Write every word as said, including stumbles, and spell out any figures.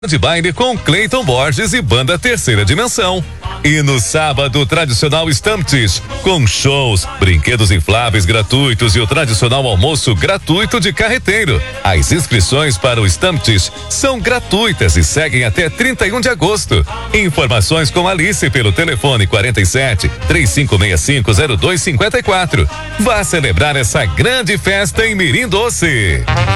de baile com Cleiton Borges e banda Terceira Dimensão. E no sábado, tradicional Stamptish, com shows, brinquedos infláveis gratuitos e o tradicional almoço gratuito de carreteiro. As inscrições para o Stamptish são gratuitas e seguem até trinta e um de agosto. Informações com Alice pelo telefone quarenta e sete, três cinco seis cinco, zero dois cinco quatro. Vá celebrar essa grande festa em Mirim Doce.